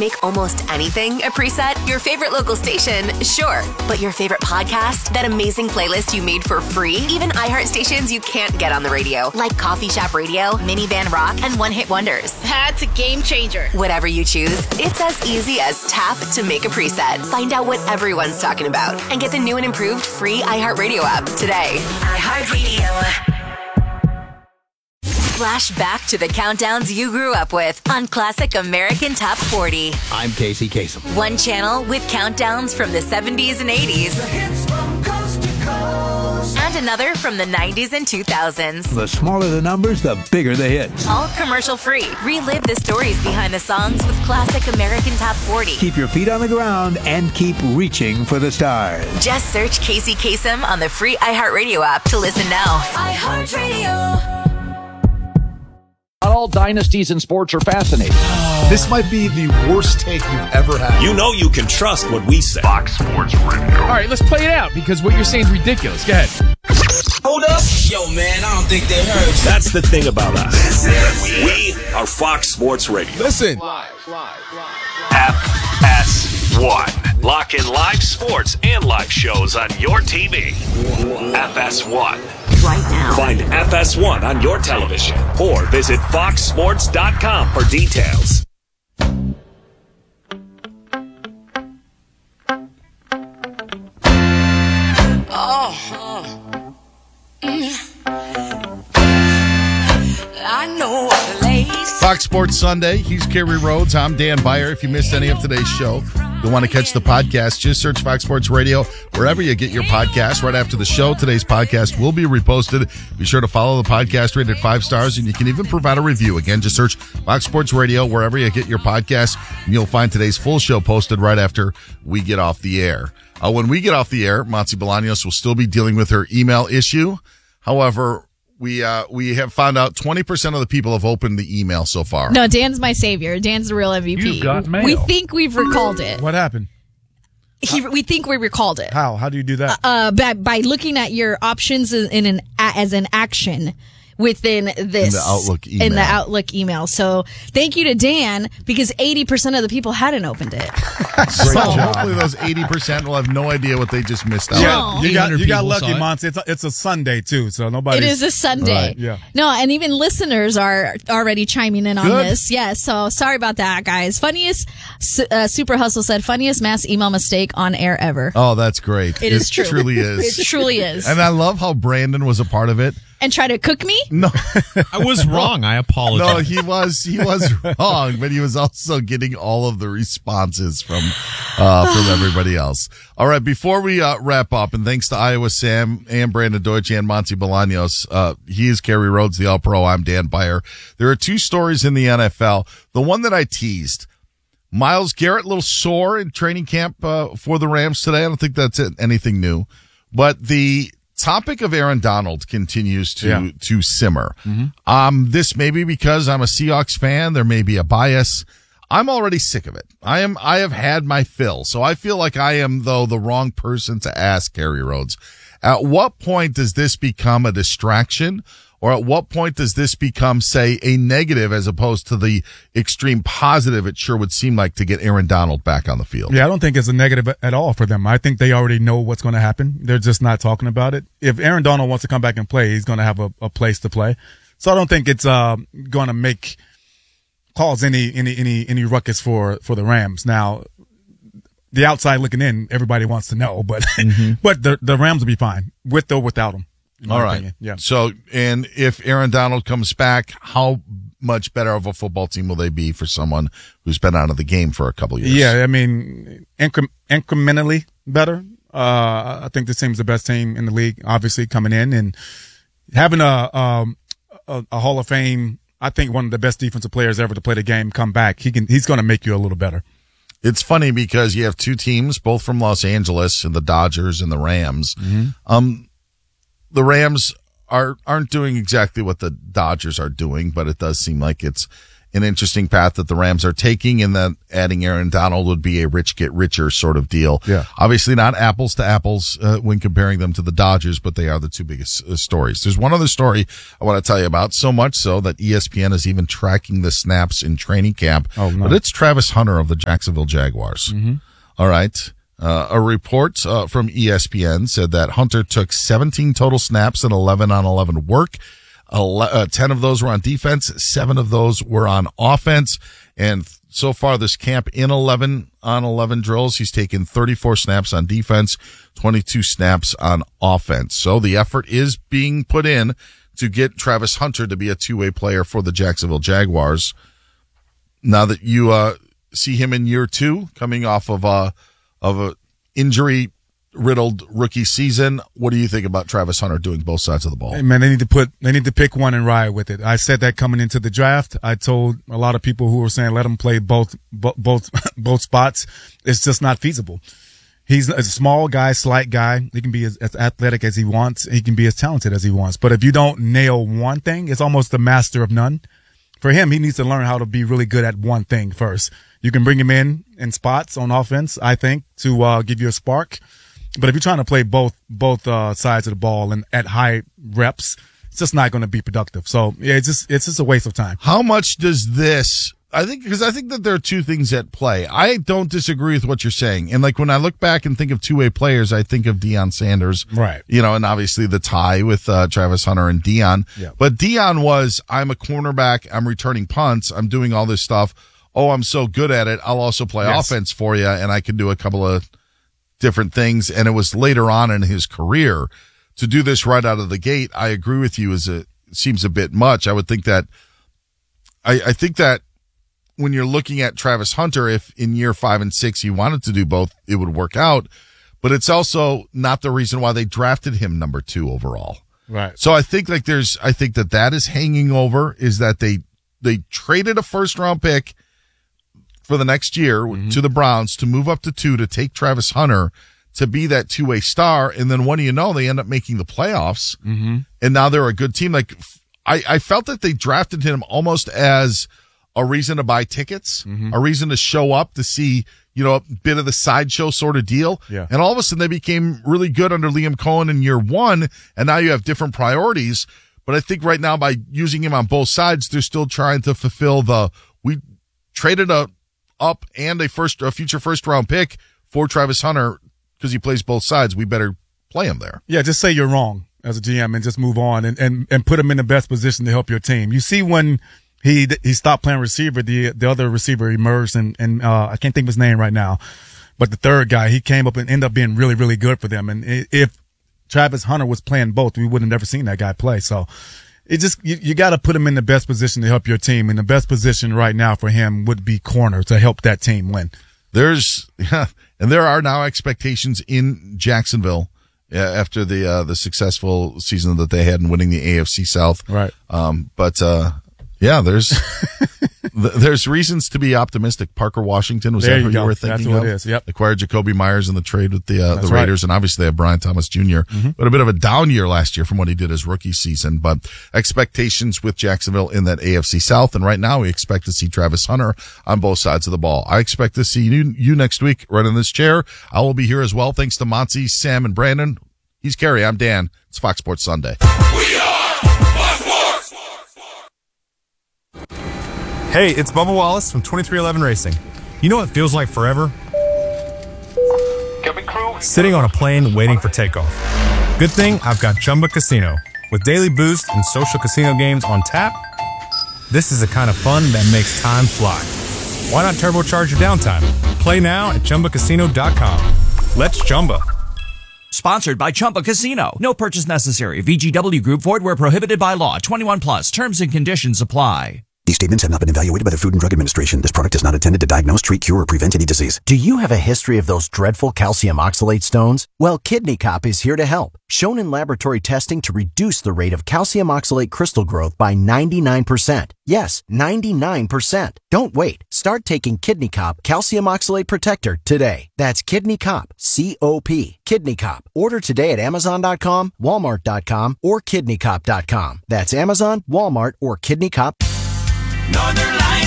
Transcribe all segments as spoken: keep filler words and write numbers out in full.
make almost anything a preset? Your favorite local station? Sure. But your favorite podcast? That amazing playlist you made for free? Even iHeart stations you can't get on the radio, like Coffee Shop Radio, Minivan Rock, and One Hit Wonders. That's a game changer. Whatever you choose, it's as easy as tap to make a preset. Find out what everyone's talking about and get the new and improved free iHeartRadio app today. iHeartRadio. Flash back to the countdowns you grew up with on Classic American Top forty. I'm Casey Kasem. One channel with countdowns from the seventies and eighties. The hits from coast to coast. And another from the nineties and two thousands. The smaller the numbers, the bigger the hits. All commercial free. Relive the stories behind the songs with Classic American Top forty. Keep your feet on the ground and keep reaching for the stars. Just search Casey Kasem on the free iHeartRadio app to listen now. iHeartRadio. Not all dynasties in sports are fascinating. This might be the worst take you've ever had. You know you can trust what we say. Fox Sports Radio. All right, let's play it out because what you're saying is ridiculous. Go ahead. Hold up. Yo, man, I don't think they heard you. That's the thing about us. We are Fox Sports Radio. Listen. F S one. Lock in live sports and live shows on your T V. F S one. Right now. Find F S one on your television or visit fox sports dot com for details. Oh, oh. Mm. I know a place. Fox Sports Sunday. He's Kerry Rhodes. I'm Dan Beyer. If you missed any of today's show, you'll want to catch the podcast. Just search Fox Sports Radio wherever you get your podcast. Right after the show, today's podcast will be reposted. Be sure to follow the podcast, rated five stars, and you can even provide a review. Again, just search Fox Sports Radio wherever you get your podcast, and you'll find today's full show posted right after we get off the air. Uh, when we get off the air, Monty Bolaños will still be dealing with her email issue. However, we uh, we have found out twenty percent of the people have opened the email so far. No, Dan's my savior. Dan's the real M V P. You got mail. We think we've recalled it. What happened? He, we think we recalled it. How? How do you do that? Uh, by, by looking at your options in an as an action within this In the Outlook email. in the Outlook email. So thank you to Dan because eighty percent of the people hadn't opened it. So hopefully those eighty percent will have no idea what they just missed out. No. You got, you got people lucky, saw it. Monty. It's a, it's a Sunday, too, so nobody. It is a Sunday. Right, yeah. No, and even listeners are already chiming in on Good. this. Yes, so sorry about that, guys. Funniest, uh, Super Hustle said, funniest mass email mistake on air ever. Oh, that's great. It is true. It truly is. It truly is. And I love how Brandon was a part of it. And try to cook me? No, I was wrong. I apologize. no, he was he was wrong, but he was also getting all of the responses from uh from everybody else. All right, before we uh, wrap up, and thanks to Iowa Sam and Brandon Deutsch and Monty Bolaños, uh, he is Kerry Rhodes, the All-Pro. I'm Dan Beyer. There are two stories in the N F L. The one that I teased, Myles Garrett, a little sore in training camp uh, for the Rams today. I don't think that's anything new, but the topic of Aaron Donald continues to Yeah. to simmer. Mm-hmm. Um, this may be because I'm a Seahawks fan. There may be a bias. I'm already sick of it. I am. I have had my fill. So I feel like I am, though, the wrong person to ask, Kerry Rhodes. At what point does this become a distraction? Or at what point does this become, say, a negative as opposed to the extreme positive it sure would seem like to get Aaron Donald back on the field? Yeah, I don't think it's a negative at all for them. I think they already know what's going to happen. They're just not talking about it. If Aaron Donald wants to come back and play, he's going to have a, a place to play. So I don't think it's uh, going to make cause any any any any ruckus for for the Rams. Now, the outside looking in, everybody wants to know, but mm-hmm. but the the Rams will be fine with or without him. All right. Opinion. Yeah. So, and if Aaron Donald comes back, how much better of a football team will they be for someone who's been out of the game for a couple of years? Yeah, I mean, incre- incrementally better. Uh, I think this team's the best team in the league, obviously, coming in and having a, um, a, a Hall of Fame, I think one of the best defensive players ever to play the game come back. He can, he's going to make you a little better. It's funny because you have two teams, both from Los Angeles, and the Dodgers and the Rams. Mm-hmm. Um, the Rams are, aren't doing exactly what the Dodgers are doing, but it does seem like it's an interesting path that the Rams are taking, and that adding Aaron Donald would be a rich get richer sort of deal. Yeah. Obviously not apples to apples uh, when comparing them to the Dodgers, but they are the two biggest uh, stories. There's one other story I want to tell you about, so much so that E S P N is even tracking the snaps in training camp. Oh, no. But it's Travis Hunter of the Jacksonville Jaguars. Mm-hmm. All right. Uh, a report uh, from E S P N said that Hunter took seventeen total snaps in eleven on eleven work. Ele- uh, ten of those were on defense. Seven of those were on offense. And so far this camp in eleven on eleven drills, he's taken thirty-four snaps on defense, twenty-two snaps on offense. So the effort is being put in to get Travis Hunter to be a two-way player for the Jacksonville Jaguars. Now that you, uh, see him in year two, coming off of a, of a injury riddled rookie season, what do you think about Travis Hunter doing both sides of the ball? Hey, man, they need to put, they need to pick one and ride with it. I said that coming into the draft. I told a lot of people who were saying let him play both, both, both, both spots. It's just not feasible. He's a small guy, slight guy. He can be as, as athletic as he wants. He can be as talented as he wants. But if you don't nail one thing, it's almost the master of none. For him, he needs to learn how to be really good at one thing first. You can bring him in in spots on offense, I think, to uh, give you a spark. But if you're trying to play both both uh, sides of the ball and at high reps, it's just not going to be productive. So yeah, it's just it's just a waste of time. How much does this? I think because I think that there are two things at play. I don't disagree with what you're saying, and like when I look back and think of two way players, I think of Deion Sanders, right? You know, and obviously the tie with uh, Travis Hunter and Deion. Yeah. But Deion was, I'm a cornerback, I'm returning punts, I'm doing all this stuff. Oh, I'm so good at it. I'll also play Yes. offense for you, and I can do a couple of different things. And it was later on in his career to do this right out of the gate. I agree with you. Is a seems a bit much. I would think that. I, I think that when you're looking at Travis Hunter, if in year five and six he wanted to do both, it would work out. But it's also not the reason why they drafted him number two overall. Right. So I think like there's, I think that that is hanging over, is that they they traded a first round pick for the next year mm-hmm. to the Browns to move up to two to take Travis Hunter to be that two-way star. And then what do you know? They end up making the playoffs. Mm-hmm. And now they're a good team. Like I, I felt that they drafted him almost as a reason to buy tickets, mm-hmm. a reason to show up to see, you know, a bit of the sideshow sort of deal. Yeah. And all of a sudden they became really good under Liam Cohen in year one. And now you have different priorities. But I think right now by using him on both sides, they're still trying to fulfill the, we traded a, up and a first, a future first round pick for Travis Hunter because he plays both sides. We better play him there. Yeah, just say you're wrong as a G M and just move on and, and, and put him in the best position to help your team. You see when he he stopped playing receiver, the the other receiver emerged and, and uh, I can't think of his name right now, but the third guy, he came up and ended up being really, really good for them. And if Travis Hunter was playing both, we would have never seen that guy play. So it just, you, you got to put him in the best position to help your team. And the best position right now for him would be corner to help that team win. There's, yeah, and there are now expectations in Jacksonville uh, after the, uh, the successful season that they had in winning the A F C South. Right. Um, but, uh, yeah, there's, th- there's reasons to be optimistic. Parker Washington, was there that you who go. you were That's thinking what of? it is. Yep. Acquired Jacoby Myers in the trade with the, uh, That's the Raiders. right. And obviously they have Brian Thomas Junior Mm-hmm. But a bit of a down year last year from what he did his rookie season. But expectations with Jacksonville in that A F C South. And right now we expect to see Travis Hunter on both sides of the ball. I expect to see you, you next week right in this chair. I will be here as well. Thanks to Monty, Sam, and Brandon. He's Kerry. I'm Dan. It's Fox Sports Sunday. We are Fox Sports. Hey, it's Bubba Wallace from twenty-three eleven Racing. You know what feels like forever? Sitting on a plane waiting for takeoff. Good thing I've got Chumba Casino. With daily boost and social casino games on tap, this is the kind of fun that makes time fly. Why not turbocharge your downtime? Play now at Chumba Casino dot com. Let's Chumba. Sponsored by Chumba Casino. No purchase necessary. V G W Group. Void where prohibited by law. twenty-one plus. Terms and conditions apply. These statements have not been evaluated by the Food and Drug Administration. This product is not intended to diagnose, treat, cure, or prevent any disease. Do you have a history of those dreadful calcium oxalate stones? Well, Kidney Cop is here to help. Shown in laboratory testing to reduce the rate of calcium oxalate crystal growth by ninety-nine percent. Yes, ninety-nine percent. Don't wait. Start taking Kidney Cop Calcium Oxalate Protector today. That's Kidney Cop, C O P. Kidney Cop. Order today at Amazon dot com, Walmart dot com, or Kidney Cop dot com. That's Amazon, Walmart, or Kidney Cop. Northern Lights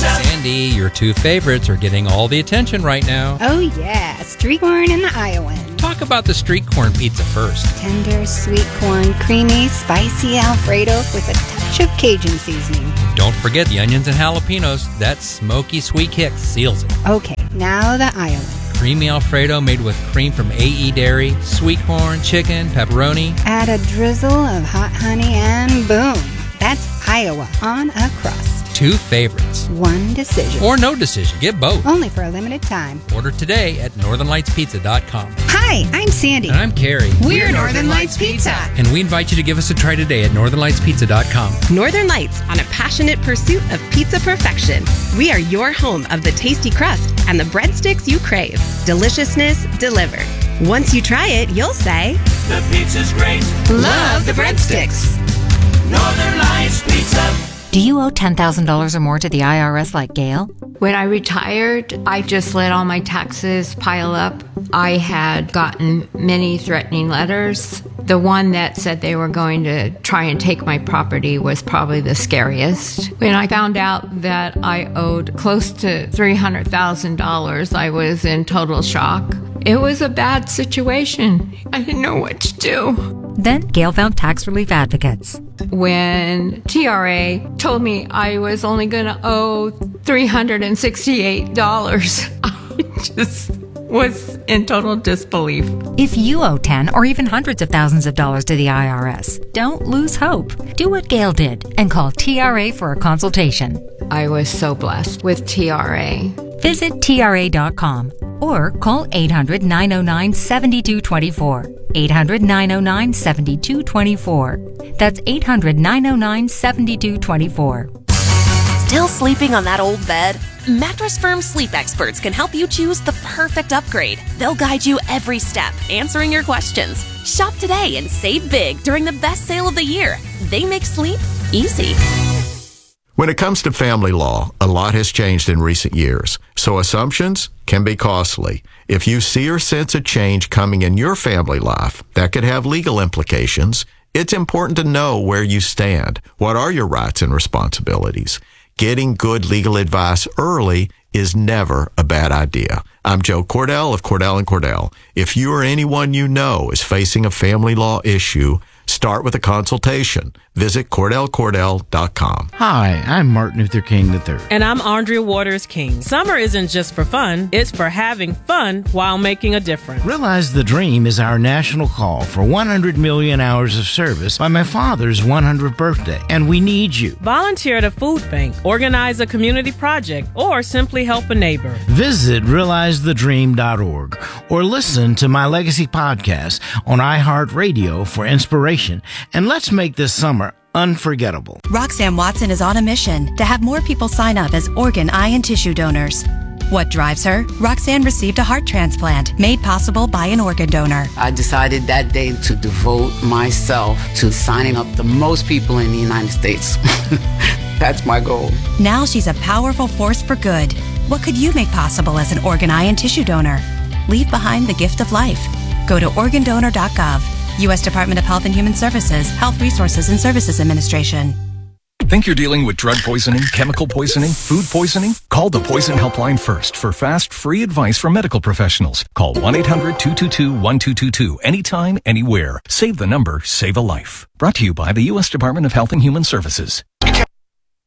Sandy, your two favorites are getting all the attention right now. Oh yeah, street corn and the Iowan. Talk about the street corn pizza first. Tender, sweet corn, creamy, spicy Alfredo with a touch of Cajun seasoning. Don't forget the onions and jalapenos. That smoky sweet kick seals it. Okay, now the Iowan. Creamy Alfredo made with cream from A E Dairy, sweet corn, chicken, pepperoni. Add a drizzle of hot honey and boom. That's Iowa on a crust. Two favorites. One decision. Or no decision. Get both. Only for a limited time. Order today at northern lights pizza dot com. Hi, I'm Sandy. And I'm Carrie. We're, We're Northern Lights Pizza. And we invite you to give us a try today at northern lights pizza dot com. Northern Lights, on a passionate pursuit of pizza perfection. We are your home of the tasty crust and the breadsticks you crave. Deliciousness delivered. Once you try it, you'll say, the pizza's great. Love the breadsticks. Northern Lights Pizza. Do you owe ten thousand dollars or more to the I R S like Gail? When I retired, I just let all my taxes pile up. I had gotten many threatening letters. The one that said they were going to try and take my property was probably the scariest. When I found out that I owed close to three hundred thousand dollars, I was in total shock. It was a bad situation. I didn't know what to do. Then Gail found tax relief advocates. When T R A told me I was only going to owe three hundred sixty-eight dollars, I just was in total disbelief. If you owe ten or even hundreds of thousands of dollars to the I R S, don't lose hope. Do what Gail did and call T R A for a consultation. I was so blessed with T R A. Visit T R A dot com or call eight hundred, nine oh nine, seven two two four. eight hundred, nine oh nine, seven two two four. That's eight hundred, nine oh nine, seven two two four. Still sleeping on that old bed? Mattress Firm sleep experts can help you choose the perfect upgrade. They'll guide you every step, answering your questions. Shop today and save big during the best sale of the year. They make sleep easy. When it comes to family law, a lot has changed in recent years, so assumptions can be costly. If you see or sense a change coming in your family life that could have legal implications, it's important to know where you stand. What are your rights and responsibilities? Getting good legal advice early is never a bad idea. I'm Joe Cordell of Cordell and Cordell. If you or anyone you know is facing a family law issue, start with a consultation. Visit Cordell Cordell dot com. Hi, I'm Martin Luther King the third. And I'm Andrea Waters King. Summer isn't just for fun, it's for having fun while making a difference. Realize the Dream is our national call for one hundred million hours of service by my father's one hundredth birthday, and we need you. Volunteer at a food bank, organize a community project, or simply help a neighbor. Visit realize the dream dot org or listen to my Legacy podcast on iHeartRadio for inspiration, and let's make this summer unforgettable. Roxanne Watson is on a mission to have more people sign up as organ, eye, and tissue donors. What drives her? Roxanne received a heart transplant made possible by an organ donor. I decided that day to devote myself to signing up the most people in the United States. That's my goal. Now she's a powerful force for good. What could you make possible as an organ, eye, and tissue donor? Leave behind the gift of life. Go to organ donor dot gov. U S Department of Health and Human Services, Health Resources and Services Administration. Think you're dealing with drug poisoning, chemical poisoning, food poisoning? Call the Poison Helpline first for fast, free advice from medical professionals. Call one eight hundred, two two two, one two two two anytime, anywhere. Save the number, save a life. Brought to you by the U S Department of Health and Human Services.